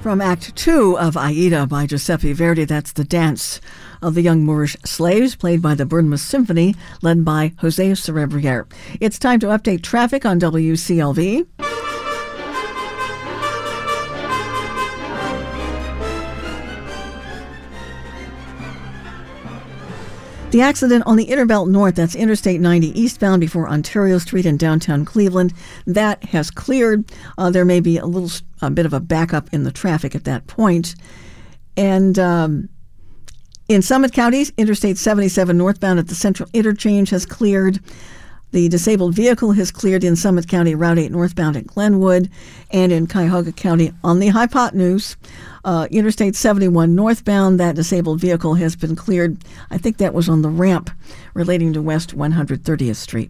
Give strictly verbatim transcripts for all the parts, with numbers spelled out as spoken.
From Act Two of Aida by Giuseppe Verdi, that's the dance of the young Moorish slaves, played by the Bournemouth Symphony, led by Jose Cerebriere. It's time to update traffic on W C L V. The accident on the Innerbelt North, that's Interstate ninety eastbound before Ontario Street in downtown Cleveland, that has cleared. Uh, there may be a little a bit of a backup in the traffic at that point. And um, in Summit County, Interstate seventy-seven northbound at the Central Interchange has cleared. The disabled vehicle has cleared in Summit County, Route eight northbound at Glenwood, and in Cuyahoga County on the Hypotenuse. Uh, Interstate seventy-one northbound, that disabled vehicle has been cleared. I think that was on the ramp relating to West one hundred thirtieth Street.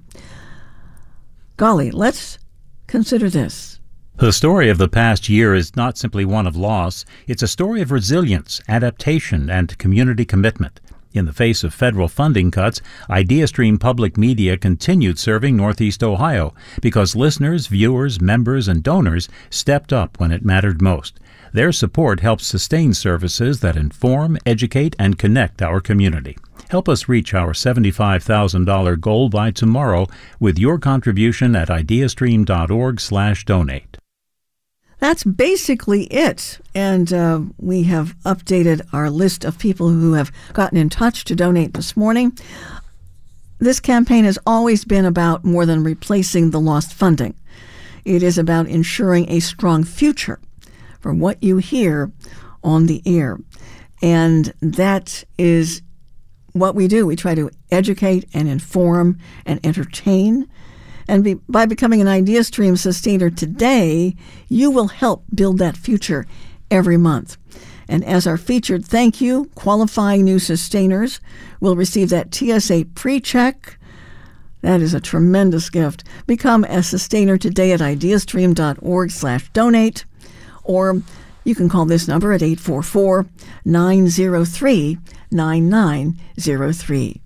Golly, let's consider this. The story of the past year is not simply one of loss. It's a story of resilience, adaptation, and community commitment. In the face of federal funding cuts, IdeaStream Public Media continued serving Northeast Ohio because listeners, viewers, members, and donors stepped up when it mattered most. Their support helps sustain services that inform, educate, and connect our community. Help us reach our seventy-five thousand dollars goal by tomorrow with your contribution at ideastream.org slash donate. That's basically it. And uh, we have updated our list of people who have gotten in touch to donate this morning. This campaign has always been about more than replacing the lost funding. It is about ensuring a strong future for what you hear on the air. And that is what we do. We try to educate and inform and entertain. And be, by becoming an IdeaStream sustainer today, you will help build that future every month. And as our featured thank you, qualifying new sustainers will receive that T S A pre-check. That is a tremendous gift. Become a sustainer today at ideastream.org slash donate. Or you can call this number at eight four four, nine zero three, nine nine zero three.